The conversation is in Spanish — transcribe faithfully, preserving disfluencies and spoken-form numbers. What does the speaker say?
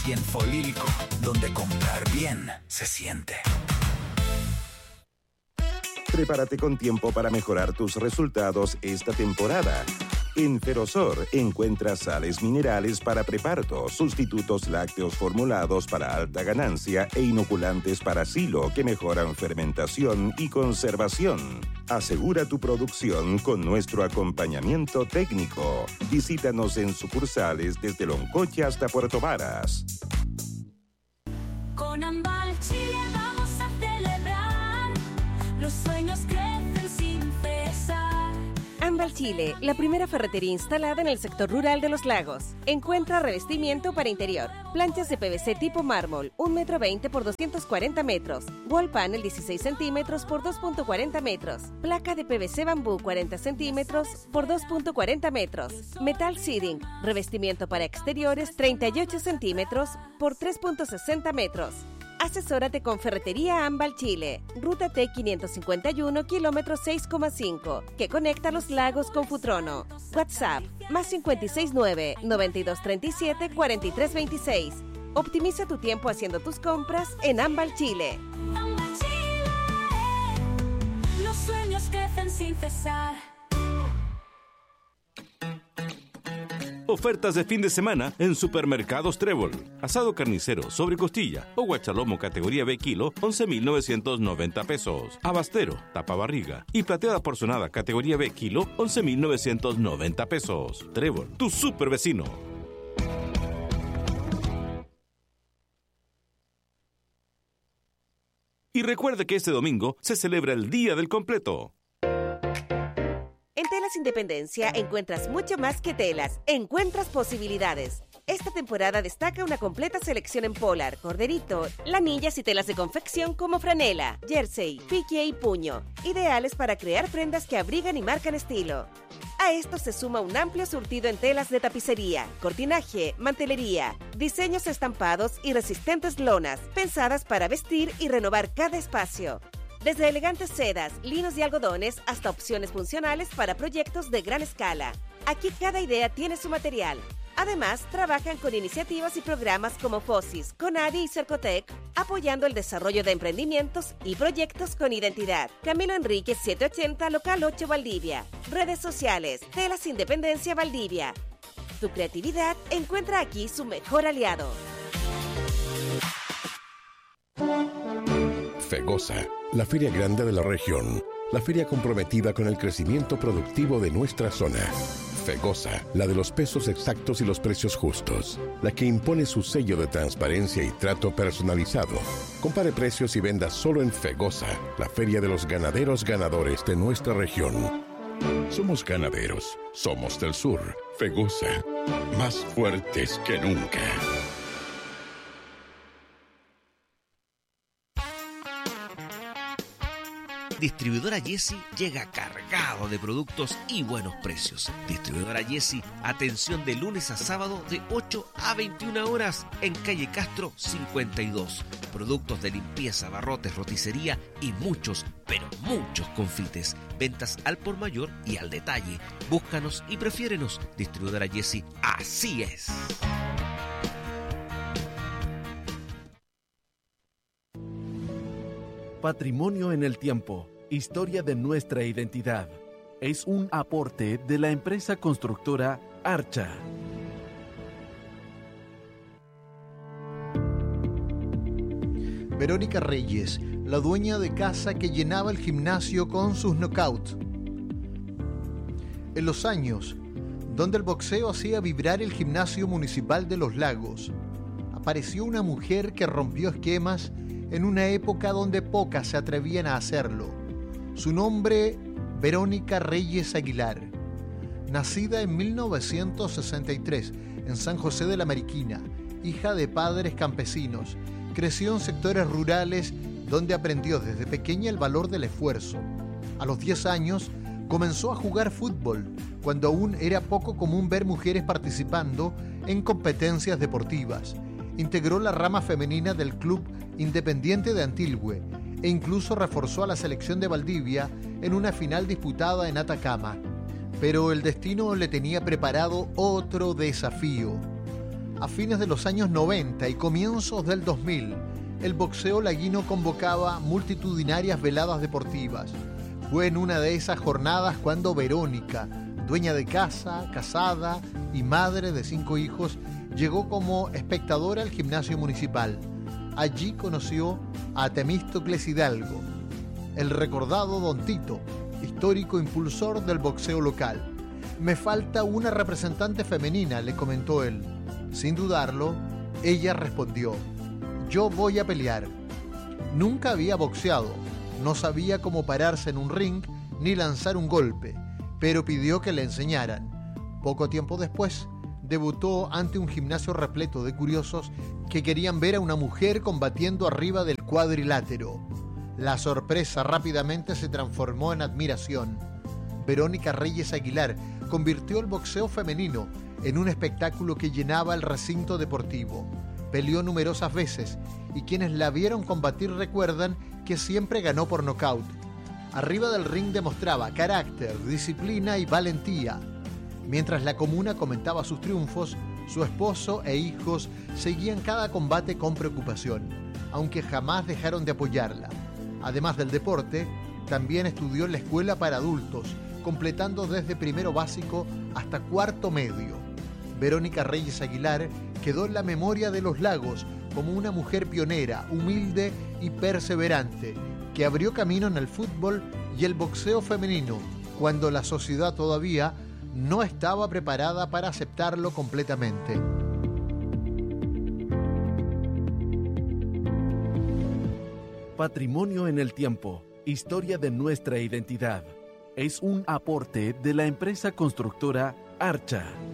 y en Folilco, donde comprar bien se siente. Prepárate con tiempo para mejorar tus resultados esta temporada. En Ferosor encuentras sales minerales para preparto, sustitutos lácteos formulados para alta ganancia e inoculantes para silo que mejoran fermentación y conservación. Asegura tu producción con nuestro acompañamiento técnico. Visítanos en sucursales desde Loncoche hasta Puerto Varas. Con Ambal Chile vamos a celebrar, los sueños crecen sin cesar. Ambal Chile, la primera ferretería instalada en el sector rural de Los Lagos. Encuentra revestimiento para interior, planchas de P V C tipo mármol, un metro veinte por doscientos cuarenta metros, wall panel dieciséis centímetros por dos punto cuarenta metros, placa de P V C bambú cuarenta centímetros por dos punto cuarenta metros, metal seating, revestimiento para exteriores treinta y ocho centímetros por tres punto sesenta metros. Asesórate con Ferretería Ambal Chile, Ruta T quinientos cincuenta y uno, kilómetro seis coma cinco, que conecta Los Lagos con Futrono. WhatsApp, más cinco seis nueve, nueve dos tres siete, cuatro tres dos seis. Optimiza tu tiempo haciendo tus compras en Ambal Chile. Ambal Chile, los sueños crecen sin cesar. Ofertas de fin de semana en Supermercados Trébol. Asado carnicero, sobrecostilla o guachalomo categoría B kilo, once mil novecientos noventa pesos. Abastero, tapa barriga y plateada porcionada categoría B kilo, once mil novecientos noventa pesos. Trébol, tu super vecino. Y recuerde que este domingo se celebra el Día del Completo. En Telas Independencia encuentras mucho más que telas, encuentras posibilidades. Esta temporada destaca una completa selección en polar, corderito, lanillas y telas de confección como franela, jersey, pique y puño, ideales para crear prendas que abrigan y marcan estilo. A esto se suma un amplio surtido en telas de tapicería, cortinaje, mantelería, diseños estampados y resistentes lonas, pensadas para vestir y renovar cada espacio. Desde elegantes sedas, linos y algodones hasta opciones funcionales para proyectos de gran escala. Aquí cada idea tiene su material. Además, trabajan con iniciativas y programas como FOSIS, CONADI y Cercotec, apoyando el desarrollo de emprendimientos y proyectos con identidad. Camilo Enríquez setecientos ochenta, local ocho, Valdivia. Redes sociales, Telas Independencia Valdivia. Tu creatividad encuentra aquí su mejor aliado. Fegosa, la feria grande de la región, la feria comprometida con el crecimiento productivo de nuestra zona. Fegosa, la de los pesos exactos y los precios justos, la que impone su sello de transparencia y trato personalizado. Compare precios y venda solo en Fegosa, la feria de los ganaderos ganadores de nuestra región. Somos ganaderos, somos del sur. Fegosa, más fuertes que nunca. Distribuidora Jessy llega cargado de productos y buenos precios. Distribuidora Jessy, atención de lunes a sábado de ocho a veintiuna horas en calle Castro cincuenta y dos. Productos de limpieza, barrotes, roticería y muchos, pero muchos confites. Ventas al por mayor y al detalle. Búscanos y prefiérenos. Distribuidora Jessy, así es. Patrimonio en el tiempo, historia de nuestra identidad. Es un aporte de la empresa constructora Archa. Verónica Reyes, la dueña de casa que llenaba el gimnasio con sus knockouts. En los años donde el boxeo hacía vibrar el gimnasio municipal de Los Lagos, apareció una mujer que rompió esquemas en una época donde pocas se atrevían a hacerlo. Su nombre, Verónica Reyes Aguilar. Nacida en mil novecientos sesenta y tres en San José de la Mariquina, hija de padres campesinos, creció en sectores rurales donde aprendió desde pequeña el valor del esfuerzo. A los diez años comenzó a jugar fútbol, cuando aún era poco común ver mujeres participando en competencias deportivas. Integró la rama femenina del Club Independiente de Antilhue e incluso reforzó a la selección de Valdivia en una final disputada en Atacama. Pero el destino le tenía preparado otro desafío. A fines de los años noventa y comienzos del dos mil, el boxeo laguino convocaba multitudinarias veladas deportivas. Fue en una de esas jornadas cuando Verónica, dueña de casa, casada y madre de cinco hijos, llegó como espectadora al gimnasio municipal. Allí conoció a Temístocles Hidalgo, el recordado Don Tito, histórico impulsor del boxeo local. Me falta una representante femenina, le comentó él. Sin dudarlo, ella respondió: yo voy a pelear. Nunca había boxeado, no sabía cómo pararse en un ring ni lanzar un golpe, pero pidió que le enseñaran. Poco tiempo después, debutó ante un gimnasio repleto de curiosos que querían ver a una mujer combatiendo arriba del cuadrilátero. La sorpresa rápidamente se transformó en admiración. Verónica Reyes Aguilar convirtió el boxeo femenino en un espectáculo que llenaba el recinto deportivo. Peleó numerosas veces y quienes la vieron combatir recuerdan que siempre ganó por nocaut. Arriba del ring demostraba carácter, disciplina y valentía. Mientras la comuna comentaba sus triunfos, su esposo e hijos seguían cada combate con preocupación, aunque jamás dejaron de apoyarla. Además del deporte, también estudió en la escuela para adultos, completando desde primero básico hasta cuarto medio. Verónica Reyes Aguilar quedó en la memoria de los Lagos como una mujer pionera, humilde y perseverante, que abrió camino en el fútbol y el boxeo femenino, cuando la sociedad todavía no estaba preparada para aceptarlo completamente. Patrimonio en el tiempo, historia de nuestra identidad. Es un aporte de la empresa constructora Archa.